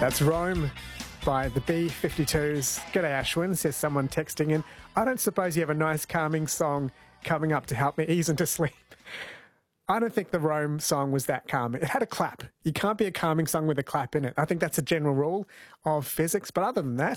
That's Rome by the B-52s. G'day Ashwin, says someone texting in. I don't suppose you have a nice calming song coming up to help me ease into sleep. I don't think the Rome song was that calm. It had a clap. You can't be a calming song with a clap in it. I think that's a general rule of physics. But other than that,